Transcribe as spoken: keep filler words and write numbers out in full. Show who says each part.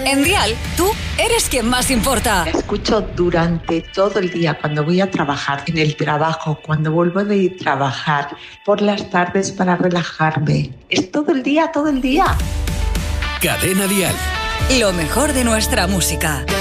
Speaker 1: En Dial, tú eres quien más importa.
Speaker 2: La escucho durante todo el día, cuando voy a trabajar, en el trabajo, cuando vuelvo de trabajar, por las tardes para relajarme. Es todo el día, todo el día.
Speaker 3: Cadena Dial.
Speaker 1: Lo mejor de nuestra música.